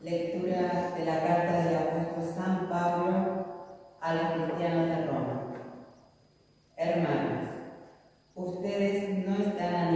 Lectura de la carta del apóstol San Pablo a los cristianos de Roma. Hermanos, ustedes no están a